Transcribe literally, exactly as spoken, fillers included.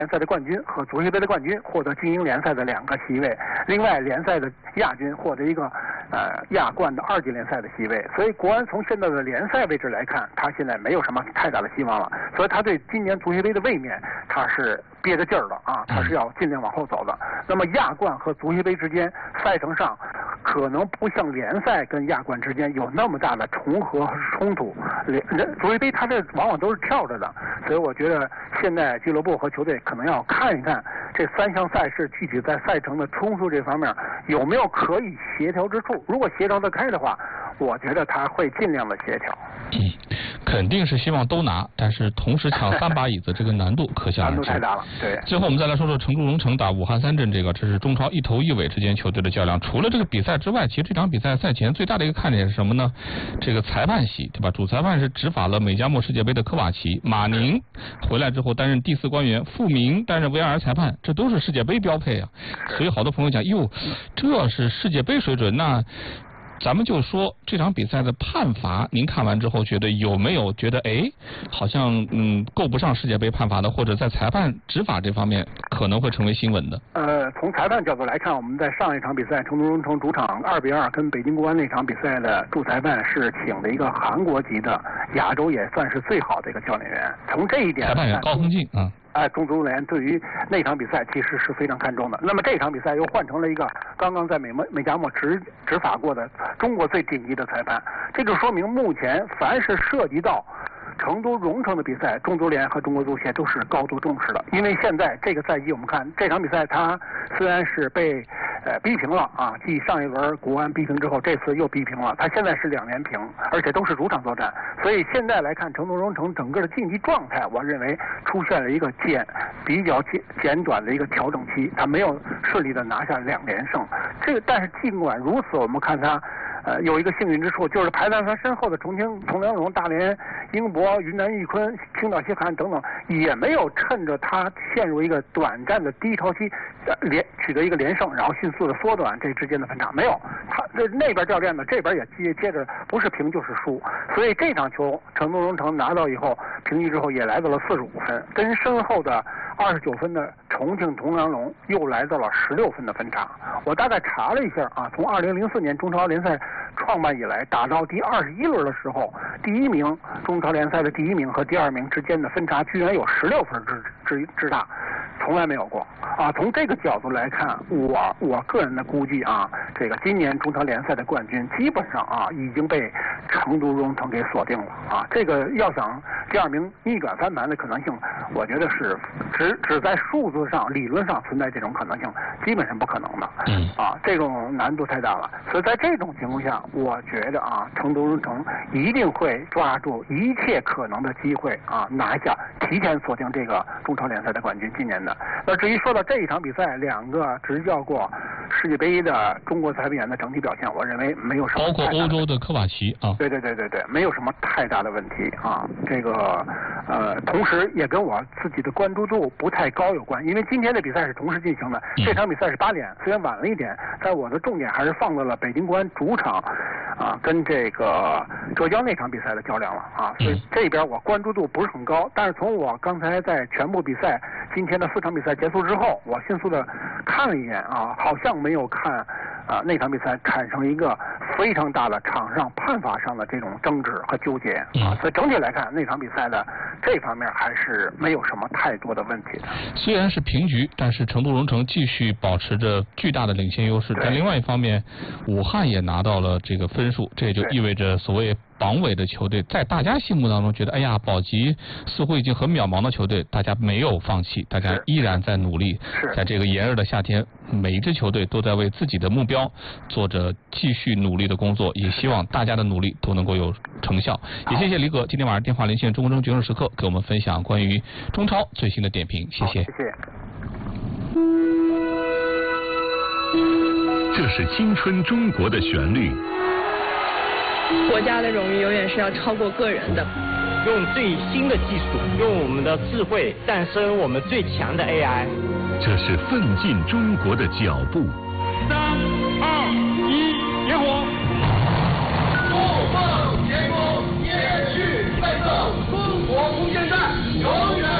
联赛的冠军和足协杯的冠军获得精英联赛的两个席位，另外联赛的亚军获得一个呃亚冠的二级联赛的席位。所以国安从现在的联赛位置来看，他现在没有什么太大的希望了。所以他对今年足协杯的卫冕，他是憋着劲儿的啊，他是要尽量往后走的。那么亚冠和足协杯之间赛程上可能不像联赛跟亚冠之间有那么大的重合和冲突，联足协杯它这往往都是跳着的，所以我觉得现在俱乐部和球队可能要看一看这三项赛事具体在赛程的冲突这方面有没有可以协调之处。如果协调得开的话，我觉得他会尽量的协调。 嗯，肯定是希望都拿，但是同时抢三把椅子，这个难度可想而知。 难度太大了。对。 最后我们再来说说成都蓉城打武汉三镇这个，这是中超一头一尾之间球队的较量。除了这个比赛之外，其实这场比赛赛前最大的一个看点是什么呢？这个裁判席，对吧？主裁判是执法了美加墨世界杯的科瓦奇，马宁回来之后担任第四官员，傅明担任 V R 裁判，这都是世界杯标配啊。所以好多朋友讲，哟，这是世界杯水准，那。咱们就说这场比赛的判罚，您看完之后觉得有没有觉得哎，好像嗯够不上世界杯判罚的，或者在裁判执法这方面可能会成为新闻的？ 呃，从裁判角度来看，我们在上一场比赛成都蓉城主场二比二跟北京国安那场比赛的主裁判是请的一个韩国籍的，亚洲也算是最好的一个教练员。从这一点， 裁判员高峰进啊。 哎，中足联对于那场比赛其实是非常看重的。那么这场比赛又换成了一个刚刚在美墨美加墨执执法过的中国最顶级的裁判，这就说明目前凡是涉及到成都蓉城的比赛，中足联和中国足协都是高度重视的。因为现在这个赛季我们看这场比赛，他虽然是被呃逼平了啊，继上一轮国安逼平之后，这次又逼平了，他现在是两连平，而且都是主场作战。所以现在来看成都蓉城整个的竞技状态，我认为出现了一个简比较简简短的一个调整期，他没有顺利的拿下两连胜。这个但是尽管如此，我们看他。呃，有一个幸运之处，就是排在他身后的重庆重阳荣、大连英博、云南玉坤、青岛西汉等等，也没有趁着他陷入一个短暂的低潮期，呃、连取得一个连胜，然后迅速的缩短这之间的分差。没有，他这那边教练呢，这边也接接着不是平就是输，所以这场球成都蓉城拿到以后，平局之后也来到了四十五分，跟身后的二十九分的重庆重阳荣又来到了十六分的分差。我大概查了一下啊，从二零零四年中超联赛创办以来，打到第二十一轮的时候，第一名中超联赛的第一名和第二名之间的分差居然有十六分之之之大，从来没有过啊！从这个角度来看，我我个人的估计啊，这个今年中超联赛的冠军基本上啊已经被成都蓉城给锁定了啊！这个要想第二名逆转翻盘的可能性，我觉得是只只在数字上、理论上存在这种可能性，基本上不可能的。 嗯。 啊，这种难度太大了。所以在这种情况下，我觉得啊，成都蓉城一定会抓住一切可能的机会啊，拿下，提前锁定这个中超联赛的冠军，今年的。那至于说到这一场比赛，两个执教过世界杯的中国裁判员的整体表现，我认为没有什么。 包括欧洲的科瓦奇啊。 对对对对对，没有什么太大的问题啊。这个呃，同时也跟我自己的关注度不太高有关，因为今天的比赛是同时进行的， 嗯、 这场比赛是八点，虽然晚了一点，但我的重点还是放到了北京国安主场啊跟这个浙江那场比赛的较量了啊，所以这边我关注度不是很高。但是从我刚才在全部比赛今天的四场比赛结束之后，我迅速的看了一眼啊，好像没有看啊那场比赛产生一个非常大的场上判罚上的这种争执和纠结啊，所以整体来看那场比赛的这方面还是没有什么太多的问题的。 虽然是平局，但是成都蓉城继续保持着巨大的领先优势，但另外一方面，武汉也拿到了这个分数，这也就意味着所谓榜尾的球队在大家心目当中觉得，哎呀，保级似乎已经很渺茫的球队，大家没有放弃，大家依然在努力。在这个炎热的夏天，每一支球队都在为自己的目标做着继续努力的工作，也希望大家的努力都能够有成效。也谢谢李哥今天晚上电话连线中国中决胜时刻，给我们分享关于中超最新的点评，谢谢。 谢谢。 这是青春中国的旋律。 国家的荣誉永远是要超过个人的。 用最新的技术，用我们的智慧诞生我们最强的 A I。 这是奋进中国的脚步。 三二一，点火！怒放天空，延续奋斗，中国无限战，永远。